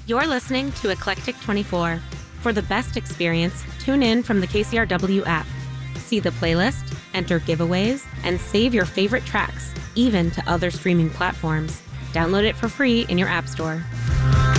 You're listening to Eclectic 24. For the best experience, tune in from the KCRW app. See the playlist, enter giveaways, and save your favorite tracks, even to other streaming platforms. Download it for free in your app store.